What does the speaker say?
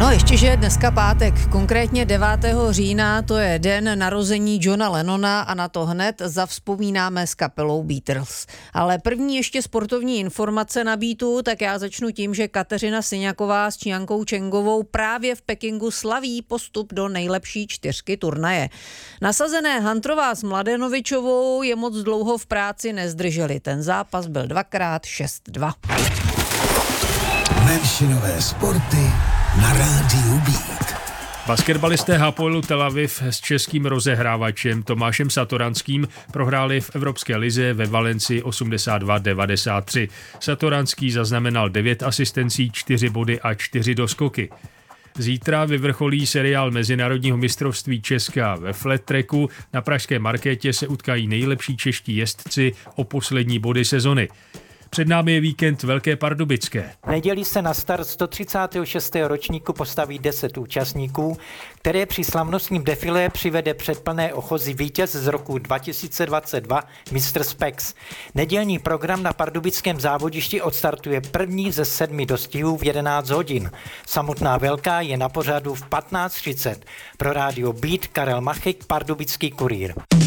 No ještě, že je dneska pátek, konkrétně 9. října, to je den narození Johna Lennona a na to hned zavzpomínáme s kapelou Beatles. Ale první ještě sportovní informace na Beatu, tak já začnu tím, že Kateřina Syňaková s Čiankou Čengovou právě v Pekingu slaví postup do nejlepší 4 turnaje. Nasazené Hunterová s Mladenovičovou je moc dlouho v práci nezdrželi. Ten zápas byl 2x 6-2. Menšinové sporty na rádiu Beat. Basketbalisté Hapoelu Tel Aviv s českým rozehrávačem Tomášem Satoranským prohráli v Evropské lize ve Valencii 82-93. Satoranský zaznamenal 9 asistencí, 4 body a 4 doskoky. Zítra vyvrcholí seriál Mezinárodního mistrovství Česka ve flat tracku. Na pražské markétě se utkají nejlepší čeští jezdci o poslední body sezony. Před námi je víkend Velké Pardubické. V neděli se na start 136. ročníku postaví 10 účastníků, které při slavnostním defilé přivede před plné ochozy vítěz z roku 2022 Mr. Spex. Nedělní program na pardubickém závodišti odstartuje první ze 7 dostihů v 11 hodin. Samotná velká je na pořadu v 15:30. Pro rádio Beat Karel Machek, Pardubický kurýr.